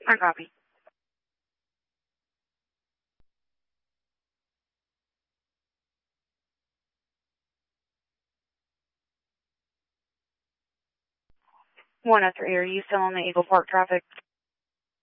I copy. One after 3, are you still on the Eagle Park traffic?